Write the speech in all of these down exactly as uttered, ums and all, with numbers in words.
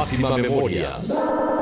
Máxima Memorias.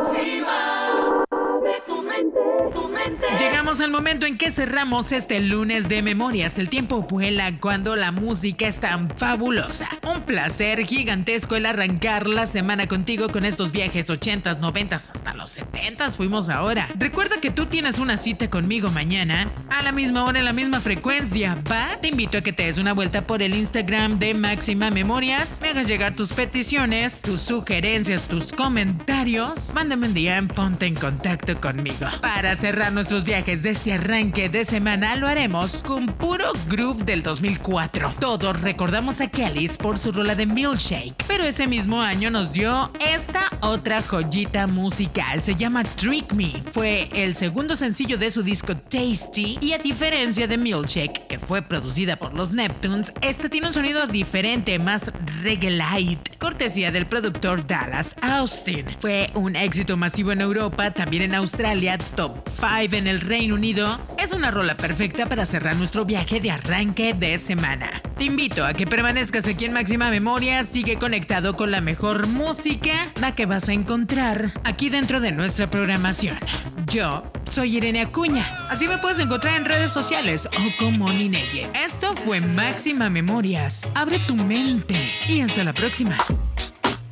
Llegamos al momento en que cerramos este lunes de memorias. El tiempo vuela cuando la música es tan fabulosa. Un placer gigantesco el arrancar la semana contigo con estos viajes ochentas, noventas hasta los setentas fuimos ahora. Recuerda que tú tienes una cita conmigo mañana a la misma hora en la misma frecuencia, ¿va? Te invito a que te des una vuelta por el Instagram de Máxima Memorias, me hagas llegar tus peticiones, tus sugerencias, tus comentarios. Mándame un día en Ponte en Contacto conmigo. Para cerrar nuestros viajes de este arranque de semana lo haremos con puro groove del dos mil cuatro. Todos recordamos a Kelis por su rola de Milkshake, pero ese mismo año nos dio esta otra joyita musical. Se llama Trick Me. Fue el segundo sencillo de su disco Tasty y a diferencia de Milkshake, que fue producida por los Neptunes, esta tiene un sonido diferente, más reggae light, cortesía del productor Dallas Austin. Fue un éxito masivo en Europa, también en Australia, top cinco en el Reino Unido. Es una rola perfecta para cerrar nuestro viaje de arranque de semana. Te invito a que permanezcas aquí en Máxima Memoria. Sigue conectado con la mejor música, la que vas a encontrar aquí dentro de nuestra programación. Yo soy Irene Acuña, así me puedes encontrar en redes sociales o como Nineye. Esto fue Máxima Memorias. Abre tu mente y hasta la próxima.